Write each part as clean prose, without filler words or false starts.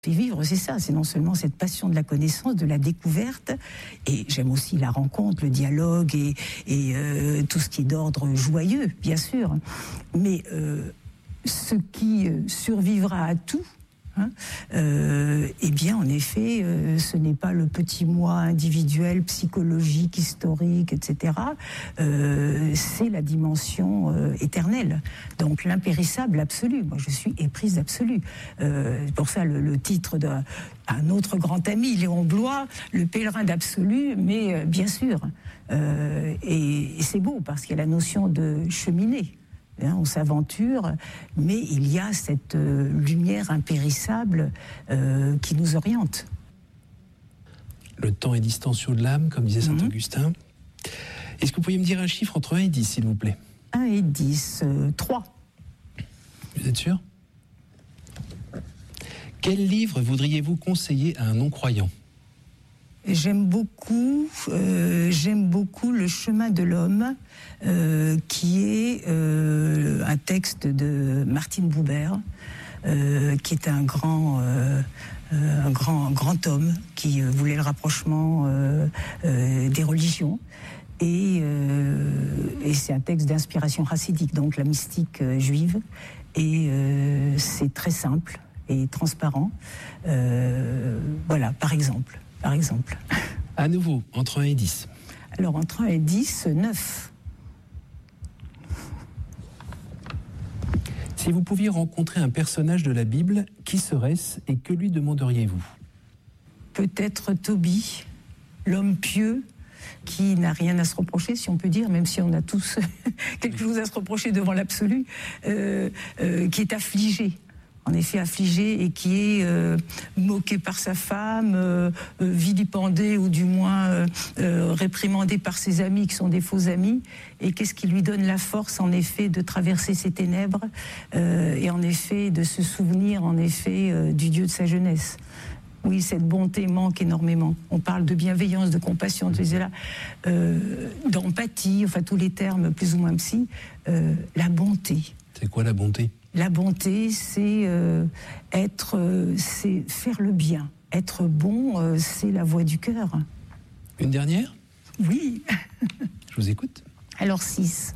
fait vivre, c'est ça, c'est non seulement cette passion de la connaissance, de la découverte, et j'aime aussi la rencontre, le dialogue et tout ce qui est d'ordre joyeux, bien sûr, mais ce qui survivra à tout, eh bien, en effet, ce n'est pas le petit moi individuel, psychologique, historique, etc. C'est la dimension éternelle. Donc, l'impérissable absolu. Moi, je suis éprise absolue. Pour ça, le titre d'un autre grand ami, Léon Bloy, le pèlerin d'absolu, mais bien sûr. Et c'est beau, parce qu'il y a la notion de cheminer. On s'aventure, mais il y a cette lumière impérissable qui nous oriente. Le temps est distancieux de l'âme, comme disait saint Augustin. Est-ce que vous pourriez me dire un chiffre entre 1 et 10, s'il vous plaît ? 1 et 10, 3. Vous êtes sûr ? Quel livre voudriez-vous conseiller à un non-croyant ? J'aime beaucoup Le chemin de l'homme, qui est un texte de Martin Buber, qui est un grand homme qui voulait le rapprochement des religions. Et c'est un texte d'inspiration chassidique, donc la mystique juive. Et c'est très simple et transparent. Voilà, par exemple. À nouveau, entre 1 et 10. Alors, entre 1 et 10, 9. Si vous pouviez rencontrer un personnage de la Bible, qui serait-ce et que lui demanderiez-vous ? Peut-être Tobie, l'homme pieux, qui n'a rien à se reprocher, si on peut dire, même si on a tous quelque chose à se reprocher devant l'absolu, qui est affligé. En effet affligé et qui est moqué par sa femme, vilipendé ou du moins réprimandé par ses amis qui sont des faux amis. Et qu'est-ce qui lui donne la force, en effet, de traverser ces ténèbres et en effet de se souvenir, en effet, du Dieu de sa jeunesse. Oui, cette bonté manque énormément. On parle de bienveillance, de compassion, d'empathie, enfin tous les termes plus ou moins psy. La bonté. C'est quoi la bonté ? La bonté, c'est c'est faire le bien. Être bon, c'est la voie du cœur. Une dernière ? Oui. Je vous écoute. Alors 6.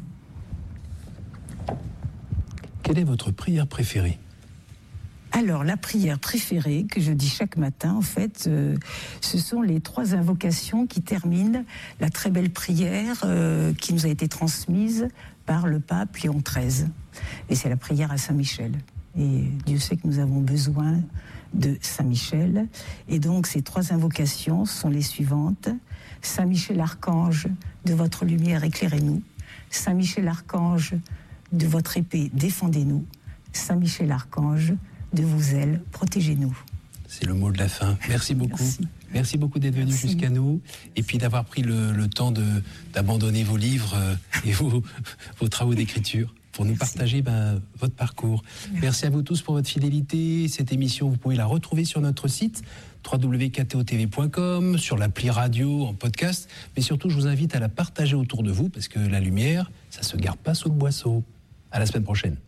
Quelle est votre prière préférée ? Alors, la prière préférée que je dis chaque matin, en fait, ce sont les 3 invocations qui terminent la très belle prière qui nous a été transmise par le pape Léon XIII. Et c'est la prière à Saint-Michel. Et Dieu sait que nous avons besoin de Saint-Michel. Et donc, ces 3 invocations sont les suivantes. Saint-Michel archange, de votre lumière éclairez-nous. Saint-Michel archange, de votre épée défendez-nous. Saint-Michel archange, de vos ailes, protégez-nous. C'est le mot de la fin. Merci beaucoup. Merci beaucoup d'être venu jusqu'à nous et puis d'avoir pris le temps d'abandonner vos livres et vos travaux d'écriture pour nous partager votre parcours. Merci à vous tous pour votre fidélité. Cette émission, vous pouvez la retrouver sur notre site www.ktotv.com, sur l'appli radio, en podcast. Mais surtout, je vous invite à la partager autour de vous parce que la lumière, ça ne se garde pas sous le boisseau. À la semaine prochaine.